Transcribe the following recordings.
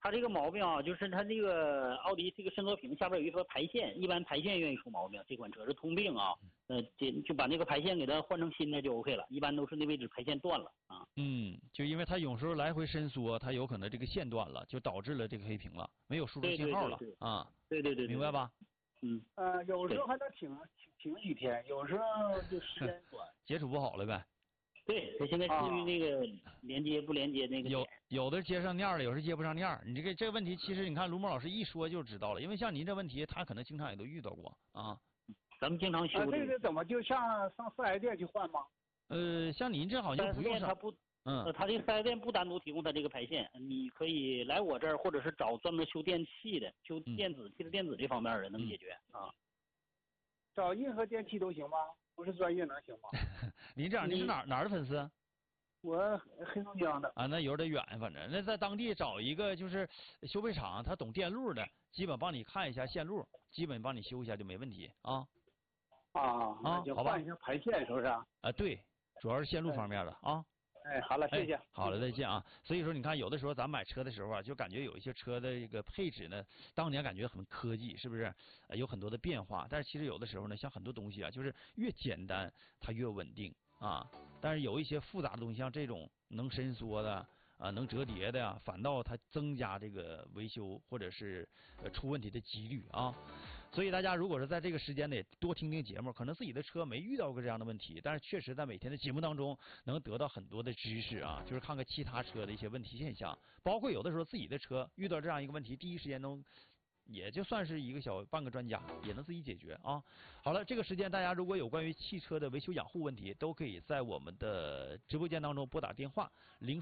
它这个毛病啊，就是它这个奥迪这个伸缩屏下边有一颗排线，一般排线愿意出毛病，这款车是通病啊。就把那个排线给它换成新的就 OK 了，一般都是那位置排线断了啊。 就因为它有时候来回伸缩，它有可能这个线断了，就导致了这个黑屏了，没有输出信号了啊。 对， 明白吧？ 有时候还能停几天，有时候就时间短， 接触不好了呗。 对，它现在至于那个连接不连接那个有的接上链了，有时接不上链。你这个问题，其实你看卢某老师一说就知道了，因为像您这问题，他可能经常也都遇到过啊。 咱们经常修这个怎么就像上4S店去换吗？ 像您这好像不用上。 他这个4S店不单独提供他这个排线，你可以来我这儿，或者是找专门修电器的、修电子、汽车电子这方面的能解决啊。 找任何电器都行吗？不是专业能行吗？ 您这样，您是哪儿的粉丝？ 我黑龙江的。 那有点远，反正那在当地找一个就是修配厂，他懂电路的，基本帮你看一下线路，基本帮你修一下就没问题啊。 就换一下排线是不是？ 对，主要是线路方面的啊。 好了，谢谢。 好了，再见啊。所以说，你看，有的时候咱买车的时候啊，就感觉有一些车的这个配置呢，当年感觉很科技，是不是？有很多的变化，但是其实有的时候呢，像很多东西啊，就是越简单它越稳定啊。但是有一些复杂的东西，像这种能伸缩的。能折叠的呀，反倒它增加这个维修或者是出问题的几率啊。所以大家如果是在这个时间内多听听节目，可能自己的车没遇到过这样的问题，但是确实在每天的节目当中能得到很多的知识啊，就是看看其他车的一些问题现象，包括有的时候自己的车遇到这样一个问题，第一时间能。也就算是一个半个专家，也能自己解决啊。好了，这个时间大家如果有关于汽车的维修养护问题，都可以在我们的直播间当中拨打电话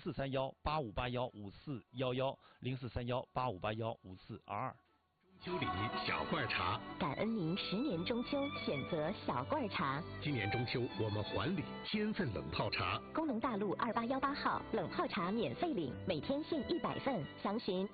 043185815411043185815422。 中秋礼小罐茶， 感恩您10年中秋选择小罐茶。 今年中秋我们还礼1000份冷泡茶。 工农大路2818号冷泡茶免费领，每天限100份，详询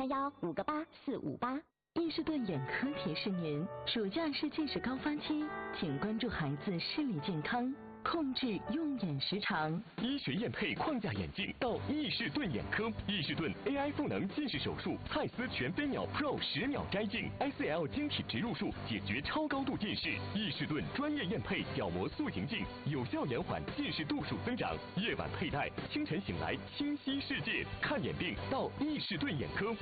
0431588458。 伊士顿眼科提示您，暑假是近视高发期，请关注孩子视力健康，控制用眼时长。 医学验配框架眼镜到伊士顿眼科，伊士顿 AI 赋能近视手术，蔡司全飞秒 Pro 10秒摘镜 ，ICL 晶体植入术解决超高度近视。伊士顿专业验配角膜塑形镜，有效延缓近视度数增长。夜晚佩戴，清晨醒来清晰世界。看眼病到伊士顿眼科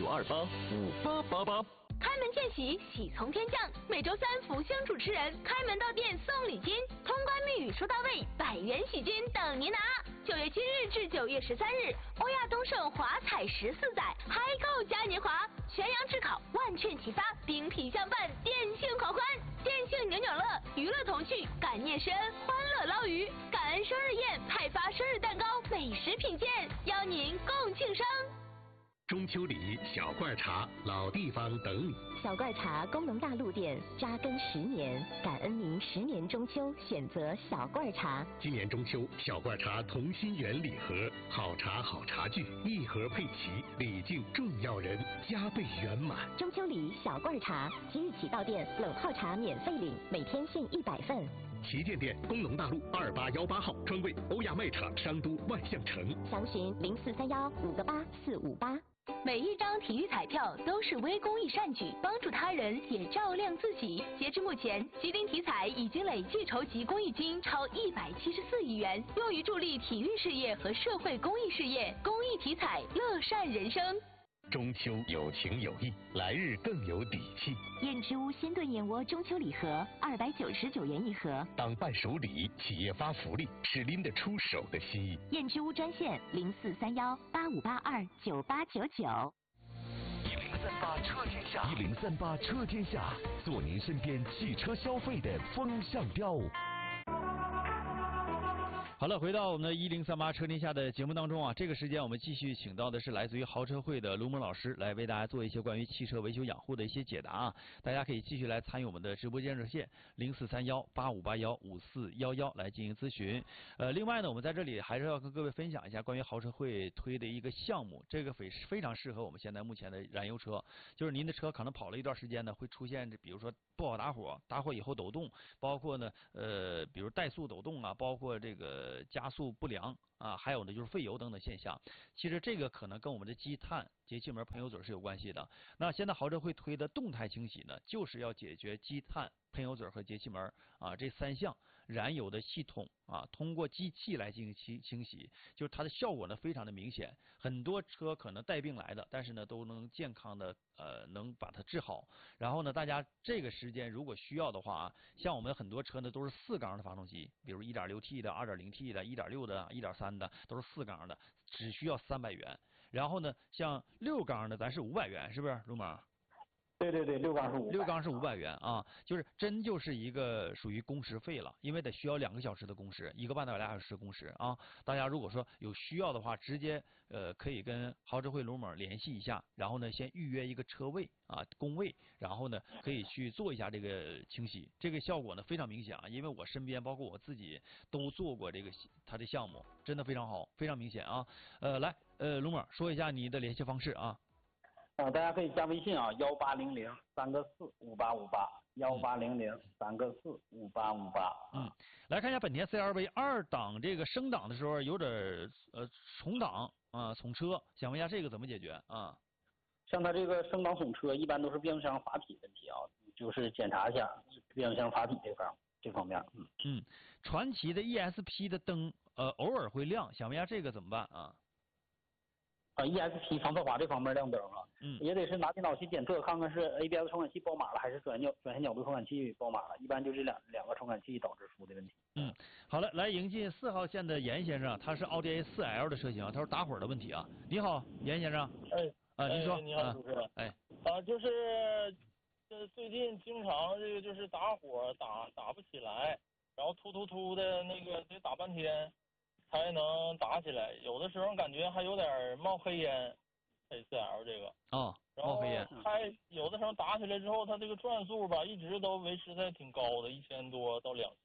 ，89285888。 开门见喜，喜从天降。每周3福星主持人开门到店送礼金，通关密语说到位，100元喜金等您拿。9月7日至9月13日，欧亚东盛华彩14载，嗨购嘉年华，全阳智考，万券齐发，冰皮相伴，电庆狂欢，电庆扭扭乐，娱乐童趣，感念师恩，欢乐捞鱼，感恩生日宴，派发生日蛋糕，美食品鉴，邀您共庆生。 中秋礼小罐茶，老地方等你。 小罐茶工农大路店扎根10年，感恩您10年中秋选择小罐茶。 今年中秋，小罐茶同心圆礼盒，好茶好茶具，一盒配齐，礼敬重要人，加倍圆满。 中秋礼小罐茶，即日起到店冷泡茶免费领，每天限100份。 旗舰店工农大路2818号，专柜欧亚卖场商都万象城。 详询0431588458。 每一张体育彩票都是微公益善举，帮助他人也照亮自己。截至目前，吉林体彩已经累计筹集公益金超174亿元，用于助力体育事业和社会公益事业。公益体彩，乐善人生。 中秋有情有义，来日更有底气。 燕之屋鲜炖燕窝中秋礼盒299元一盒， 当伴手礼，企业发福利，是拎得出手的心意。 燕之屋专线043185829899。 1038车天下，1038车天下，做您身边汽车消费的风向标。 好了，回到我们的1038车天下的节目当中啊，这个时间我们继续请到的是来自于豪车会的卢某老师，来为大家做一些关于汽车维修养护的一些解答啊。大家可以继续来参与我们的直播间热线043185815411来进行咨询。另外呢，我们在这里还是要跟各位分享一下关于豪车会推的一个项目，这个非常适合我们现在目前的燃油车，就是您的车可能跑了一段时间呢，会出现比如说不好打火，打火以后抖动，包括呢比如怠速抖动啊，包括这个加速不良啊，还有呢就是费油等等现象。其实这个可能跟我们的积碳、节气门、喷油嘴是有关系的。那现在豪车会推的动态清洗呢，就是要解决积碳、喷油嘴和节气门啊这3项燃油的系统啊，通过机器来进行清洗，就是它的效果呢非常的明显。很多车可能带病来的，但是呢都能健康的能把它治好。然后呢，大家这个时间如果需要的话啊，像我们很多车呢都是4缸的发动机，比如 1.6T 的、2.0T 的、1.6的、1.3的，都是4缸的，只需要300元。然后呢，像6缸的咱是500元，是不是卢某？ 对对对，6缸是500。 6缸是500元啊，就是真就是一个属于工时费了，因为得需要2个小时的工时，1个半到2小时工时啊。大家如果说有需要的话，直接可以跟豪车会卢某联系一下，然后呢先预约一个车位啊工位，然后呢可以去做一下这个清洗，这个效果呢非常明显啊，因为我身边包括我自己都做过这个他的项目，真的非常好，非常明显啊。来卢某说一下你的联系方式啊。 大家可以加微信啊，1800-3个4-5858，1800-3个4-5858。 来看一下本田 CR-V 2档这个升档的时候有点重档啊重车，想问一下这个怎么解决啊？ 像它这个升档耸车，一般都是变速箱阀体问题啊，就是检查一下变速箱阀体这方面。 传祺的 ESP 的灯偶尔会亮，想问一下这个怎么办啊 ？ESP 防侧滑这方面亮灯了，也得是拿电脑去检测，看看是 ABS 传感器爆码了，还是转向角度传感器爆码了，一般就这两个传感器导致出的问题。 好了，来迎进4号线的严先生，他是奥迪 A4L 的车型，他说打火的问题啊。你好，严先生。您说。 你好，主持人。就是最近经常这个就是打火打不起来，然后突的那个得打半天才能打起来，有的时候感觉还有点冒黑烟 ，A4L 这个。 冒黑烟。 有的时候打起来之后，它这个转速吧一直都维持在挺高的，1000多到2000。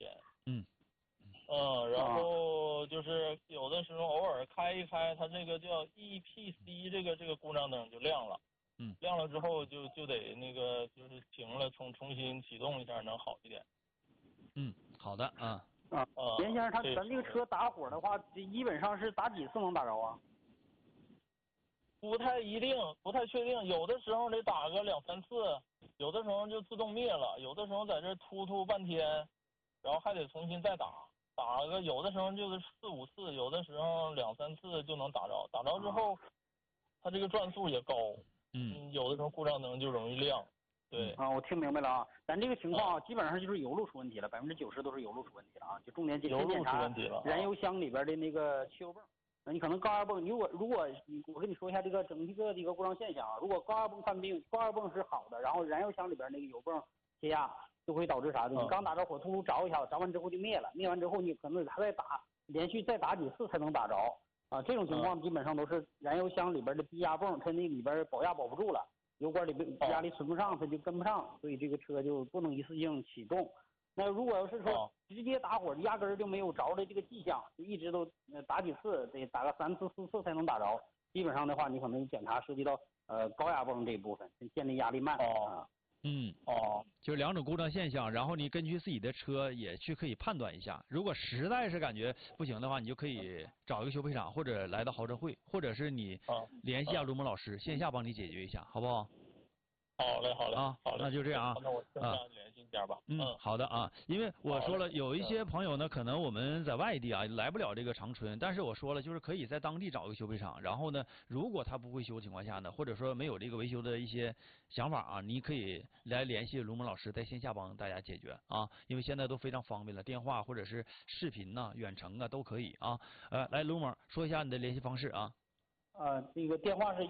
然后就是有的时候偶尔开一开，它这个叫 EPC 这个故障灯就亮了。亮了之后就得那个就是停了，重新启动一下能好一点。 好的啊。 严先生，咱这个车打火的话，基本上是打几次能打着啊？ 不太一定，不太确定，有的时候得打个2-3次，有的时候就自动灭了，有的时候在这突半天，然后还得重新再打个，有的时候就是4-5次，有的时候2-3次就能打着，打着之后，它这个转速也高，有的时候故障灯就容易亮。对我听明白了啊，咱这个情况基本上就是油路出问题了，90%都是油路出问题了啊，就重点检查燃油箱里边的那个汽油泵。你可能高压泵，如果我跟你说一下这个整体的一个故障现象啊，如果高压泵犯病，高压泵是好的，然后燃油箱里边那个油泵泄压，就会导致啥的？你刚打着火，突然着一下，着完之后就灭了，灭完之后你可能还得连续再打几次才能打着啊。这种情况基本上都是燃油箱里边的低压泵，它那里边保压保不住了，油管里边压力存不上，它就跟不上，所以这个车就不能一次性启动。那如果要是说直接打火，压根儿就没有着的这个迹象，就一直都打几次，得打个3次4次才能打着。基本上的话，你可能检查涉及到高压泵这一部分，建立压力慢就是2种故障现象，然后你根据自己的车也可以判断一下。如果实在是感觉不行的话，你就可以找一个修配厂，或者来到豪车会，或者是你联系一下卢某老师，线下帮你解决一下，好不好？ 好嘞， 那就这样啊。 那我线下联系一下吧。 好的啊，因为我说了，有一些朋友呢，可能我们在外地啊来不了这个长春，但是我说了，就是可以在当地找一个修配厂，然后呢，如果他不会修的情况下呢，或者说没有这个维修的一些想法啊，你可以来联系卢某老师，在线下帮大家解决啊，因为现在都非常方便了，电话或者是视频呐、远程啊都可以啊。来卢某说一下你的联系方式啊。 这个电话是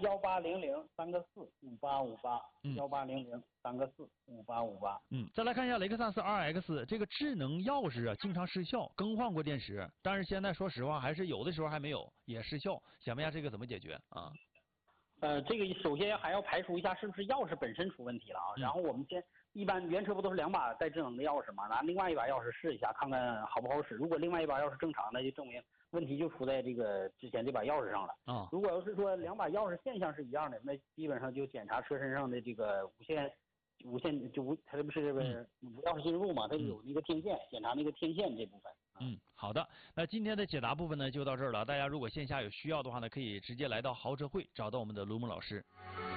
1800-3个4-5858，1800-3个4-5858。 再来看一下雷克萨斯 RX 这个智能钥匙啊，经常失效，更换过电池，但是现在说实话还是有的时候还没有也失效，想问一下这个怎么解决啊？ 这个首先还要排除一下是不是钥匙本身出问题了啊，然后我们一般原车不都是2把带智能的钥匙嘛，拿另外一把钥匙试一下，看看好不好使。如果另外一把钥匙正常，那就证明问题就出在这个之前这把钥匙上了。如果要是说2把钥匙现象是一样的，那基本上就检查车身上的这个它这不是无钥匙进入嘛，它有那个天线，检查那个天线这部分好的，那今天的解答部分呢就到这儿了。大家如果线下有需要的话呢，可以直接来到豪车会找到我们的卢某老师。